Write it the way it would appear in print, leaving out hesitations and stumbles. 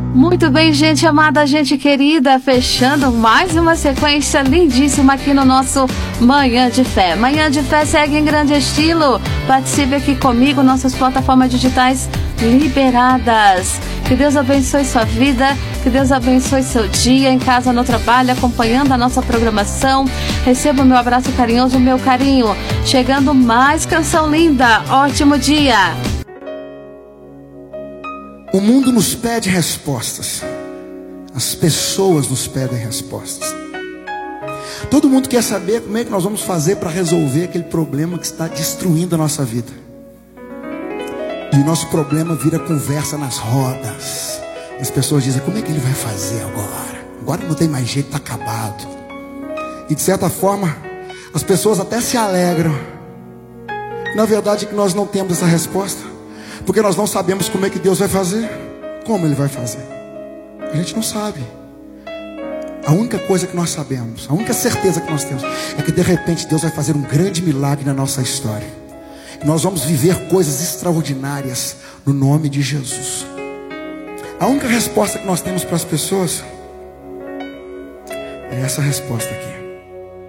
Muito bem, gente amada, gente querida, fechando mais uma sequência lindíssima aqui no nosso Manhã de Fé. Manhã de Fé segue em grande estilo. Participe aqui comigo, nossas plataformas digitais liberadas. Que Deus abençoe sua vida, que Deus abençoe seu dia, em casa, no trabalho, acompanhando a nossa programação. Receba o meu abraço carinhoso, o meu carinho. Chegando mais canção linda. Ótimo dia. O mundo nos pede respostas. As pessoas nos pedem respostas. Todo mundo quer saber como é que nós vamos fazer para resolver aquele problema que está destruindo a nossa vida. E o nosso problema vira conversa nas rodas. As pessoas dizem, como é que ele vai fazer agora? Agora não tem mais jeito, está acabado. E de certa forma, as pessoas até se alegram. Na verdade é que nós não temos essa resposta. Porque nós não sabemos como é que Deus vai fazer. Como Ele vai fazer? A gente não sabe. A única coisa que nós sabemos, a única certeza que nós temos, é que de repente Deus vai fazer um grande milagre na nossa história. E nós vamos viver coisas extraordinárias no nome de Jesus. A única resposta que nós temos para as pessoas é essa resposta aqui.